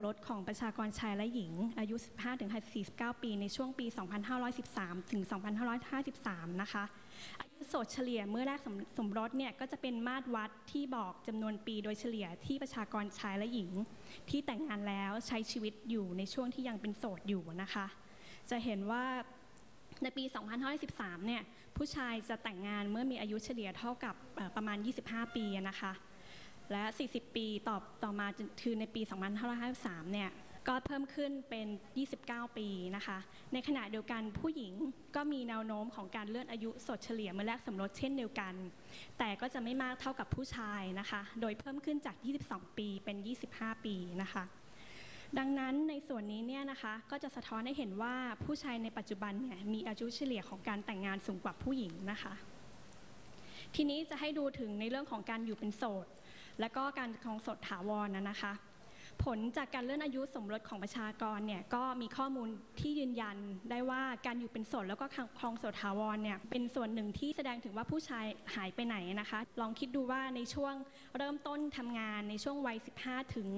ลดของประชากรชายและหญิงอายุ 15-49 ปีในช่วงปี 2513 ถึง 2553 นะคะอายุโสดเฉลี่ยเมื่อแรกสมรสเนี่ยก็จะเป็นมาตรวัดที่บอกจำนวนปีโดยเฉลี่ยที่ประชากรชายและหญิงที่แต่งงานแล้วใช้ชีวิตอยู่ในช่วงที่ยังเป็นโสดอยู่นะคะจะเห็นว่าในปี 2513 เนี่ยผู้ชายจะแต่งงานเมื่อมีอายุเฉลี่ยเท่ากับประมาณ 25 ปีนะคะและ 40 ปีต่อมาคือในปี 2553 เนี่ยก็เพิ่มขึ้นเป็น 29 ปีนะคะในขณะเดียวกันผู้หญิงก็มีแนวโน้มของการเลื่อนอายุโสดเฉลี่ยเมื่อแรกสมรสเช่นเดียวกันแต่ก็จะไม่มากเท่ากับผู้ชายนะคะโดยเพิ่มขึ้นจาก 22 ปีเป็น 25 ปีนะคะดังนั้นในส่วนนี้เนี่ยนะคะก็จะสะท้อนให้เห็นว่าผู้ชายในปัจจุบันเนี่ยมีอายุเฉลี่ยของการแต่งงานสูงกว่าผู้หญิงนะคะทีนี้จะให้ดูถึงในเรื่องของการอยู่เป็นโสดและก็การครองโสดถาวรนะคะผลจากการเลื่อนอายุสมรสของประชากรเนี่ยก็มีข้อมูลที่ยืนยันได้ว่าการอยู่เป็นโสดแล้วก็ครองโสดถาวรเนี่ยเป็นส่วนหนึ่งที่แสดงถึงว่าผู้ชายหายไปไหนนะคะลองคิดดูว่าในช่วงเริ่มต้นทำงานในช่วงวัย 15 ถึง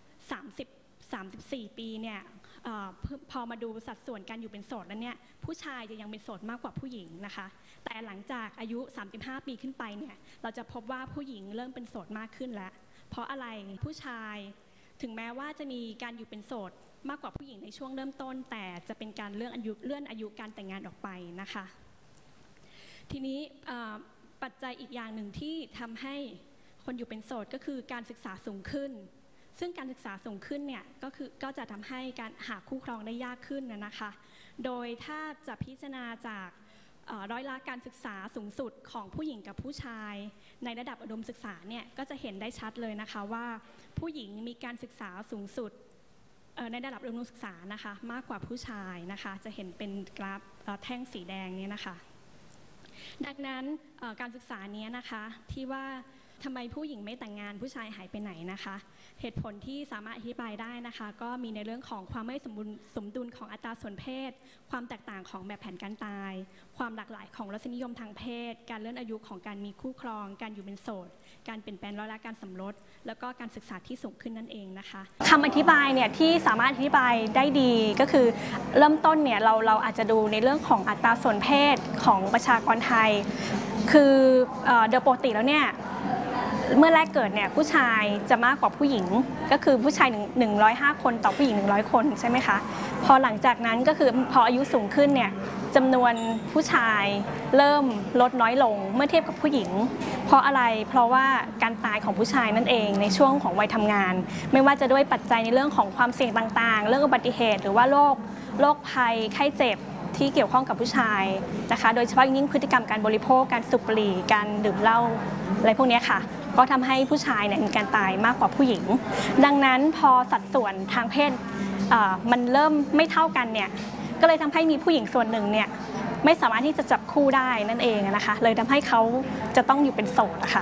34 ปีเนี่ยพอมาดูสัดส่วนการอยู่เป็นโสดแล้วเนี่ยผู้ชายจะยังเป็นโสดมากกว่าผู้หญิงนะคะแต่หลังจากอายุ 35 ปีขึ้นไปเนี่ยเราจะพบว่าผู้หญิงเริ่มเป็นโสดมากขึ้นแล้วเพราะอะไรผู้ชายถึงแม้ว่าจะมีการอยู่เป็นโสดมากกว่าผู้หญิงในช่วงเริ่มต้นแต่จะเป็นการเลื่อนอายุการแต่งงานออกไปนะคะทีนี้ปัจจัยอีกอย่างหนึ่งที่ทำให้คนอยู่เป็นโสดก็คือการศึกษาสูงขึ้นซึ่งการศึกษาสูงขึ้นเนี่ยก็จะทำให้การหาคู่ครองได้ยากขึ้นนะคะโดยถ้าจะพิจารณาจากร้อยละการศึกษาสูงสุดของผู้หญิงกับผู้ชายในระดับอุดมศึกษาเนี่ยก็จะเห็นได้ชัดเลยนะคะว่าผู้หญิงมีการศึกษาสูงสุดในระดับอุดมศึกษานะคะมากกว่าผู้ชายนะคะจะเห็นเป็นกราฟแท่งสีแดงนี้นะคะดังนั้นการศึกษานี้นะคะที่ว่าทำไมผู้หญิงไม่แต่งงานผู้ชายหายไปไหนนะคะเหตุผลที่สามารถอธิบายได้นะคะก็มีในเรื่องของความไม่สมดุลของอัตราส่วนเพศความแตกต่างของแบบแผนการตายความหลากหลายของรสนิยมทางเพศการเลื่อนอายุของการมีคู่ครองการอยู่เป็นโสดการเปลี่ยนแปลงร้อยละการสมรสแล้วก็การศึกษาที่สูงขึ้นนั่นเองนะคะคำอธิบายเนี่ยที่สามารถอธิบายได้ดีก็คือเริ่มต้นเนี่ยเราอาจจะดูในเรื่องของอัตราส่วนเพศของประชากรไทยคือโดยปกติแล้วเนี่ยเมื่อแรกเกิดเนี่ยผู้ชายจะมากกว่าผู้หญิงก็คือผู้ชาย105 คนต่อผู้หญิง100 คนใช่ไหมคะพอหลังจากนั้นก็คือพออายุสูงขึ้นเนี่ยจำนวนผู้ชายเริ่มลดน้อยลงเมื่อเทียบกับผู้หญิงเพราะอะไรเพราะว่าการตายของผู้ชายนั่นเองในช่วงของวัยทำงานไม่ว่าจะด้วยปัจจัยในเรื่องของความเสี่ยงต่างๆเรื่องอุบัติเหตุหรือว่าโรคภัยไข้เจ็บที่เกี่ยวข้องกับผู้ชายนะคะโดยเฉพาะยิ่งพฤติกรรมการบริโภคการสูบบุหรี่การดื่มเหล้าอะไรพวกนี้ค่ะก็ทำให้ผู้ชายเนี่ยมีการตายมากกว่าผู้หญิงดังนั้นพอสัดส่วนทางเพศมันเริ่มไม่เท่ากันเนี่ยก็เลยทำให้มีผู้หญิงส่วนหนึ่งเนี่ยไม่สามารถที่จะจับคู่ได้นั่นเองนะคะเลยทำให้เขาจะต้องอยู่เป็นโสดค่ะ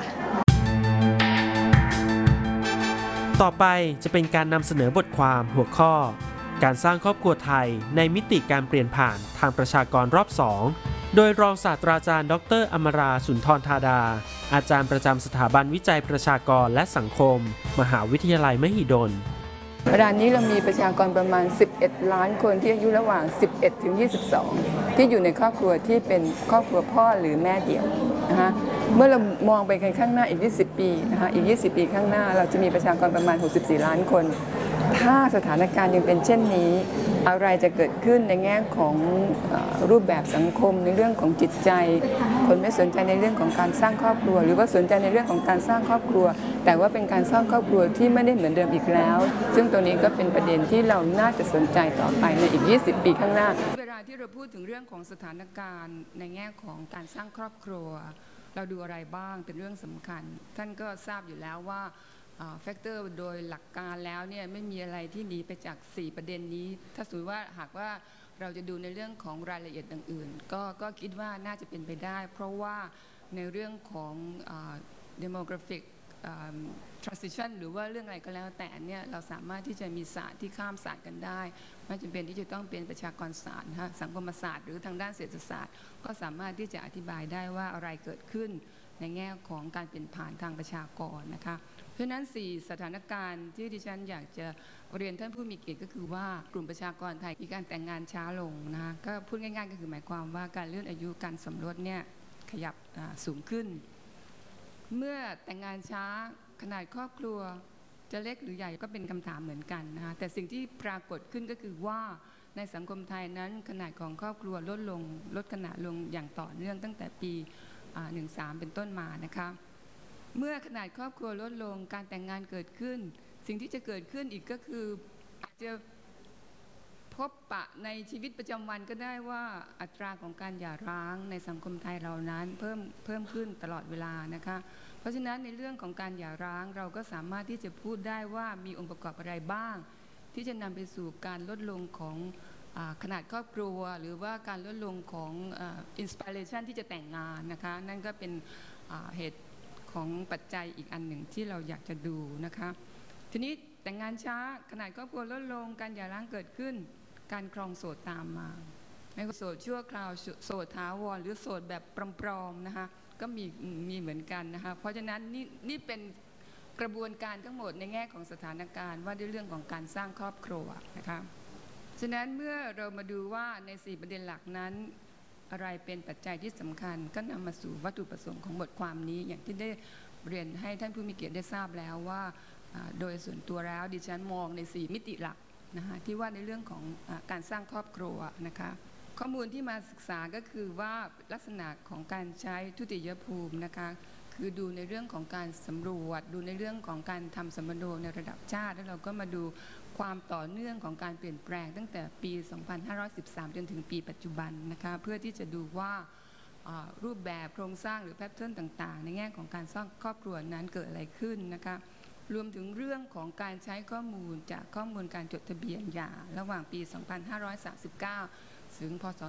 ต่อไปจะเป็นการนำเสนอบทความหัวข้อการสร้างครอบครัวไทยในมิติการเปลี่ยนผ่านทางประชากรรอบ 2โดยรองศาสตราจารย์ดร.อมราสุนทรธาดาอาจารย์ประจำสถาบันวิจัยประชากรและสังคมมหาวิทยาลัยมหิดลเวลานี้เรามีประชากรประมาณ11 ล้านคนที่อายุระหว่าง11 ถึง 22ที่อยู่ในครอบครัวที่เป็นครอบครัวพ่อหรือแม่เดี่ยวนะคะเมื่อเรามองไปข้างหน้าอีก20 ปีนะคะอีก20 ปีข้างหน้าเราจะมีประชากรประมาณ64 ล้านคนถ้าสถานการณ์ยังเป็นเช่นนี้อะไรจะเกิดขึ้นในแง่ของรูปแบบสังคมในเรื่องของจิตใจคนไม่สนใจในเรื่องของการสร้างครอบครัวหรือว่าสนใจในเรื่องของการสร้างครอบครัวแต่ว่าเป็นการสร้างครอบครัวที่ไม่ได้เหมือนเดิมอีกแล้วซึ่งตัวนี้ก็เป็นประเด็นที่เราน่าจะสนใจต่อไปในอีก20 ปีข้างหน้าเวลาที่เราพูดถึงเรื่องของสถานการณ์ในแง่ของการสร้างครอบครัวเราดูอะไรบ้างเป็นเรื่องสำคัญท่านก็ทราบอยู่แล้วว่าแฟกเตอร์โดยหลักการแล้วเนี่ยไม่มีอะไรที่หนีไปจาก4ประเด็นนี้ถ้าสมมติว่าหากว่าเราจะดูในเรื่องของรายละเอียดอื่นๆก็คิดว่าน่าจะเป็นไปได้เพราะว่าในเรื่องของ demographic transition หรือว่าเรื่องอะไรก็แล้วแต่เนี่ยเราสามารถที่จะมีศาสตร์ที่ข้ามศาสตร์กันได้ไม่จำเป็นที่จะต้องเป็นประชากรศาสตร์สังคมศาสตร์หรือทางด้านเศรษฐศาสตร์ก็สามารถที่จะอธิบายได้ว่าอะไรเกิดขึ้นในแง่ของการเปลี่ยนผ่านทางประชากรนะคะเพราะฉะนั้น4สถานการณ์ที่ดิฉันอยากจะเรียนท่านผู้มีเกียรติก็คือว่ากลุ่มประชากรไทยมีการแต่งงานช้าลงนะคะก็พูดง่ายๆก็คือหมายความว่าการเลื่อนอายุการสมรสเนี่ยขยับสูงขึ้นเมื่อแต่งงานช้าขนาดครอบครัวจะเล็กหรือใหญ่ก็เป็นคำถามเหมือนกันนะคะแต่สิ่งที่ปรากฏขึ้นก็คือว่าในสังคมไทยนั้นขนาดของครอบครัวลดขนาดลงอย่างต่อเนื่องตั้งแต่ปี13เป็นต้นมานะคะเมื่อขนาดครอบครัวลดลงการแต่งงานเกิดขึ้นสิ่งที่จะเกิดขึ้นอีกก็คืออาจจะพบปะในชีวิตประจำวันก็ได้ว่าอัตราของการหย่าร้างในสังคมไทยเรานั้นเพิ่มขึ้นตลอดเวลานะคะเพราะฉะนั้นในเรื่องของการหย่าร้างเราก็สามารถที่จะพูดได้ว่ามีองค์ประกอบอะไรบ้างที่จะนำไปสู่การลดลงของขนาดครอบครัวหรือว่าการลดลงของอินสปิเรชันที่จะแต่งงานนะคะนั่นก็เป็นเหตุของปัจจัยอีกอันหนึ่งที่เราอยากจะดูนะคะทีนี้แต่งงานช้าขนาดครอบครัวลดลงการหย่าร้างเกิดขึ้นการครองโสดตามมาไม่ว่าโสดชั่วคราวโสดถาวรหรือโสดแบบปลอมๆนะคะก็มีเหมือนกันนะคะเพราะฉะนั้นนี่เป็นกระบวนการทั้งหมดในแง่ของสถานการณ์ว่าด้วยเรื่องของการสร้างครอบครัวนะคะฉะนั้นเมื่อเรามาดูว่าใน4ประเด็นหลักนั้นอะไรเป็นปัจจัยที่สำคัญก็นำมาสู่วัตถุประสงค์ของบทความนี้อย่างที่ได้เรียนให้ท่านผู้มีเกียรติได้ทราบแล้วว่าโดยส่วนตัวแล้วดิฉันมองใน4มิติหลักนะคะที่ว่าในเรื่องของการสร้างครอบครัวนะคะข้อมูลที่มาศึกษาก็คือว่าลักษณะของการใช้ทุติยภูมินะคะคือดูในเรื่องของการสำรวจดูในเรื่องของการทำสำรวจในระดับชาติแล้วเราก็มาดูความต่อเนื่องของการเปลี่ยนแปลงตั้งแต่ปี 2513 จนถึงปีปัจจุบันนะคะเพื่อที่จะดูว่ารูปแบบโครงสร้างหรือแพทเทิร์นต่างๆในแง่ของการสร้างครอบครัวนั้นเกิดอะไรขึ้นนะคะรวมถึงเรื่องของการใช้ข้อมูลจากข้อมูลการจดทะเบียนหย่าระหว่างปี 2539 ถึง พ.ศ.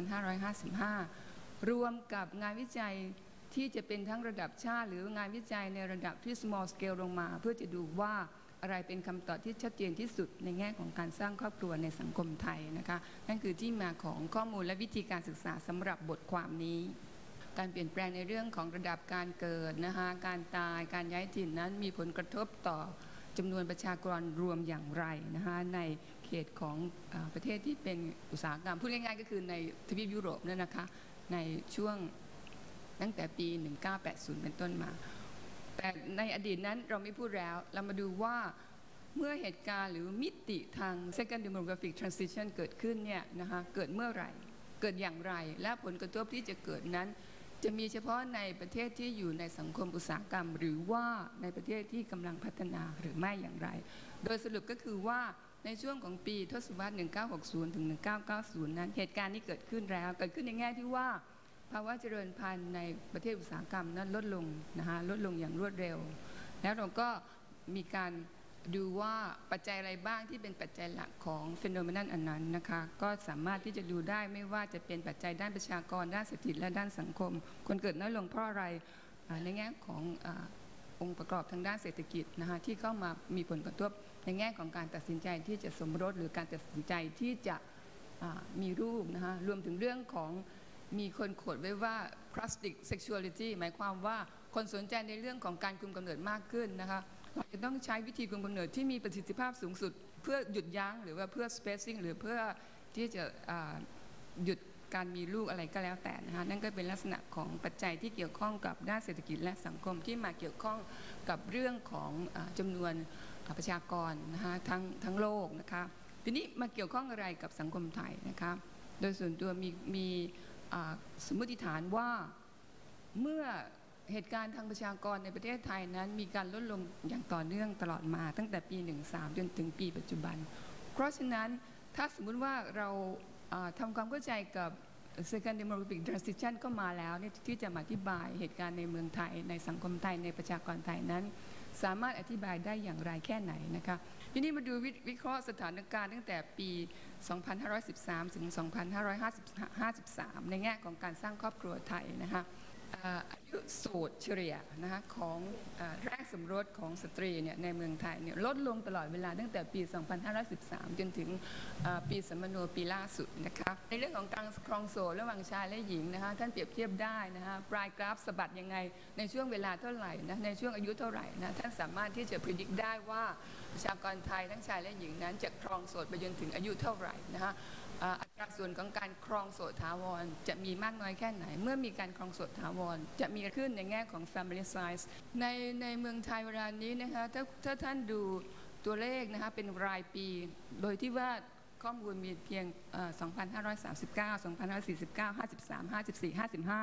2555 รวมกับงานวิจัยที่จะเป็นทั้งระดับชาติหรืองานวิจัยในระดับที่ small scale ลงมาเพื่อจะดูว่าอะไรเป็นคำตอบที่ชัดเจนที่สุดในแง่ของการสร้างครอบครัวในสังคมไทยนะคะนั่นคือที่มาของข้อมูลและวิธีการศึกษาสำหรับบทความนี้การเปลี่ยนแปลงในเรื่องของระดับการเกิดนะคะการตายการย้ายถิ่นนั้นมีผลกระทบต่อจำนวนประชากรรวมอย่างไรนะคะในเขตของประเทศที่เป็นอุตสาหกรรมพูดง่ายๆก็คือในทวีปยุโรปนั่นนะคะในช่วงตั้งแต่ปี 1980 เป็นต้นมาแต่ในอดีตนั้นเราไม่พูดแล้วเรามาดูว่าเมื่อเหตุการณ์หรือมิติทาง second demographic transition เกิดขึ้นเนี่ยนะคะเกิดเมื่อไหร่เกิดอย่างไรและผลกระทบที่จะเกิดนั้นจะมีเฉพาะในประเทศที่อยู่ในสังคมอุตสาหกรรมหรือว่าในประเทศที่กำลังพัฒนาหรือไม่อย่างไรโดยสรุปก็คือว่าในช่วงของปีทศวรรษ 1960 ถึง 1990 นั้นเหตุการณ์นี้เกิดขึ้นแล้วเกิดขึ้นในแง่ที่ว่าภาวะเจริญพันธุ์ในประเทศอุตสาหกรรมนั้นลดลงนะคะลดลงอย่างรวดเร็วแล้วเราก็มีการดูว่าปัจจัยอะไรบ้างที่เป็นปัจจัยหลักของฟีโนเมนัลอันนั้นนะคะก็สามารถที่จะดูได้ไม่ว่าจะเป็นปัจจัยด้านประชากรด้านเศรษฐกิจและด้านสังคมคนเกิดน้อยลงเพราะอะไรในแง่ขององค์ประกอบทางด้านเศรษฐกิจนะคะที่เข้ามามีผลกระทบในแง่ของการตัดสินใจที่จะสมรสหรือการตัดสินใจที่จะมีลูกนะคะรวมถึงเรื่องของมีคนโคดไว้ว่า plastic sexuality หมายความว่าคนสนใจในเรื่องของการคุมกำเนิดมากขึ้นนะคะเราจะต้องใช้วิธีคุมกำเนิดที่มีประสิทธิภาพสูงสุดเพื่อหยุดยั้งหรือว่าเพื่อ spacing หรือเพื่อที่จะหยุดการมีลูกอะไรก็แล้วแต่นะคะนั่นก็เป็นลักษณะของปัจจัยที่เกี่ยวข้องกับด้านเศรษฐกิจและสังคมที่มาเกี่ยวข้องกับเรื่องของจำนวนประชากรนะคะทั้งโลกนะคะทีนี้มาเกี่ยวข้องอะไรกับสังคมไทยนะคะโดยส่วนตัวมีสมมติฐานว่าเมื่อเหตุการณ์ทางประชากรในประเทศไทยนั้นมีการลดลงอย่างต่อเนื่องตลอดมาตั้งแต่ปี 13 จนถึงปีปัจจุบันเพราะฉะนั้นถ้าสมมุติว่าเราทำความเข้าใจกับ second demographic transition ก็มาแล้วที่จะมาอธิบายเหตุการณ์ในเมืองไทยในสังคมไทยในประชากรไทยนั้นสามารถอธิบายได้อย่างไรแค่ไหนนะคะทีนี้มาดูวิเคราะห์สถานการณ์ตั้งแต่ปี 2513 ถึง 2553 ในแง่ของการสร้างครอบครัวไทยนะคะอายุโสดเฉลี่ยนะคะของแรกสมรสของสตรีเนี่ยในเมืองไทยเนี่ยลดลงตลอดเวลาตั้งแต่ปี 2513 จนถึงปีสัมมโนปีล่าสุดนะคะในเรื่องของการครองโสดระหว่างชายและหญิงนะคะท่านเปรียบเทียบได้นะคะปลายกราฟสะบัดยังไงในช่วงเวลาเท่าไหร่นะในช่วงอายุเท่าไหร่นะท่านสามารถที่จะพิจิตรได้ว่าประชากรไทยทั้งชายและหญิงนั้นจะครองโสดไปจนถึงอายุเท่าไหร่นะคะอัตราส่วนของการครองโสดถาวรจะมีมากน้อยแค่ไหนเมื่อมีการครองโสดถาวรจะมีขึ้นในแง่ของ family size ในเมืองไทยเวลานี้นะคะถ้าท่านดูตัวเลขนะคะเป็นรายปีโดยที่ว่าข้อมูลมีเพียง 2,539 2,549 53 54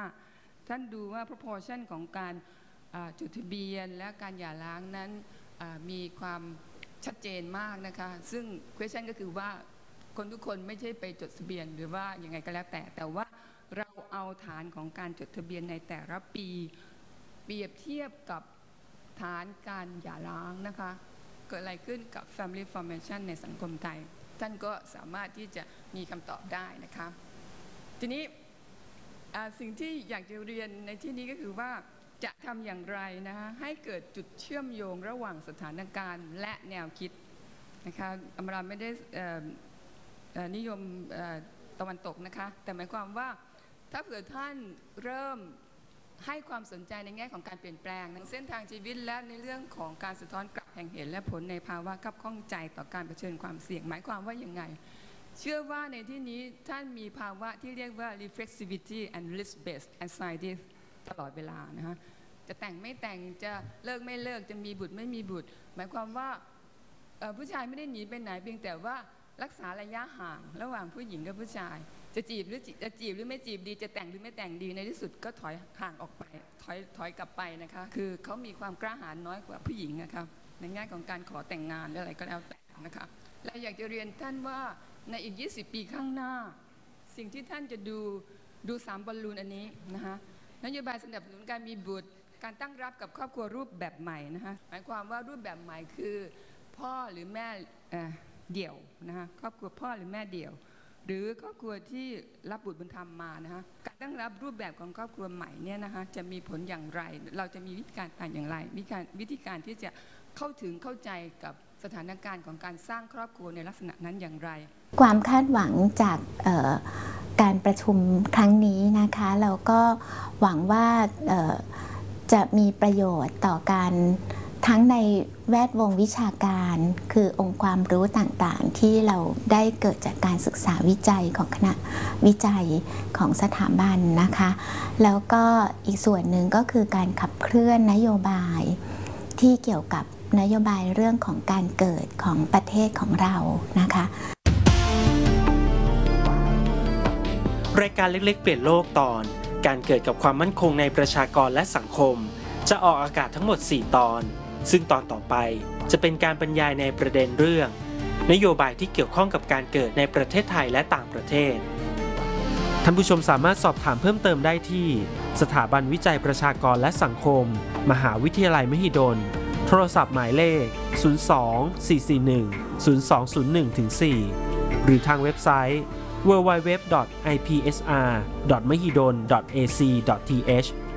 55ท่านดูว่า proportion ของการจดทะเบียนและการหย่าร้างนั้นมีความชัดเจนมากนะคะซึ่ง question ก็คือว่าคนทุกคนไม่ใช่ไปจดทะเบียนหรือว่ายังไงก็แล้วแต่ว่าเราเอาฐานของการจดทะเบียนในแต่ละปีเปรียบเทียบกับฐานการหย่าร้างนะคะเกิดอะไรขึ้นกับ family formation ในสังคมไทยท่านก็สามารถที่จะมีคำตอบได้นะคะทีนี้สิ่งที่อยากจะเรียนในที่นี้ก็คือว่าจะทำอย่างไรนะคะให้เกิดจุดเชื่อมโยงระหว่างสถานการณ์และแนวคิดนะคะอมราไม่ได้นิยมตะวันตกนะคะแต่หมายความว่าถ้าเผื่อท่านเริ่มให้ความสนใจในแง่ของการเปลี่ยนแปลงในเส้นทางชีวิตและในเรื่องของการสะท้อนกลับแห่งเหตุและผลในภาวะคับข้องใจต่อการเผชิญความเสี่ยงหมายความว่าอย่างไงเชื่อว่าในที่นี้ท่านมีภาวะที่เรียกว่า reflexivity and risk based anxiety ตลอดเวลานะคะจะแต่งไม่แต่งจะเลิกไม่เลิกจะมีบุตรไม่มีบุตรหมายความว่าผู้ชายไม่ได้หนีไปไหนเพียงแต่ว่ารักษาระยะห่างระหว่างผู้หญิงกับผู้ชายจะจีบหรือไม่จีบดีจะแต่งหรือไม่แต่งดีในที่สุดก็ถอยห่างออกไปถอยกลับไปนะคะคือเขามีความกล้าหาญน้อยกว่าผู้หญิงนะคะในแง่ของการขอแต่งงานหรืออะไรก็แล้วแต่นะคะและอยากจะเรียนท่านว่าในอีก20 ปีข้างหน้าสิ่งที่ท่านจะดู3บอลลูนอันนี้นะคะนโยบายสนับสนุนการมีบุตรการตั้งรับกับครอบครัวรูปแบบใหม่นะคะหมายความว่ารูปแบบใหม่คือพ่อหรือแม่เดี่ยวนะคะครอบครัวพ่อหรือแม่เดี่ยวหรือครอบครัวที่รับบุตรบุญธรรมมานะคะการตั้งรับรูปแบบของครอบครัวใหม่เนี่ยนะคะจะมีผลอย่างไรเราจะมีวิธีการอย่างไรวิธีการที่จะเข้าใจกับสถานการณ์ของการสร้างครอบครัวในลักษณะนั้นอย่างไรความคาดหวังจากการประชุมครั้งนี้นะคะเราก็หวังว่าจะมีประโยชน์ต่อการทั้งในแวดวงวิชาการคือองค์ความรู้ต่างๆที่เราได้เกิดจากการศึกษาวิจัยของคณะวิจัยของสถาบันนะคะแล้วก็อีกส่วนหนึ่งก็คือการขับเคลื่อนนโยบายที่เกี่ยวกับนโยบายเรื่องของการเกิดของประเทศของเรานะคะรายการเล็กๆเปลี่ยนโลกตอนการเกิดกับความมั่นคงในประชากรและสังคมจะออกอากาศทั้งหมด4ตอนซึ่งตอนต่อไปจะเป็นการบรรยายในประเด็นเรื่องนโยบายที่เกี่ยวข้องกับการเกิดในประเทศไทยและต่างประเทศท่านผู้ชมสามารถสอบถามเพิ่มเติมได้ที่สถาบันวิจัยประชากรและสังคมมหาวิทยาลัยมหิดลโทรศัพท์หมายเลข02-441-0201-4 หรือทางเว็บไซต์ www.ipsr.mahidol.ac.th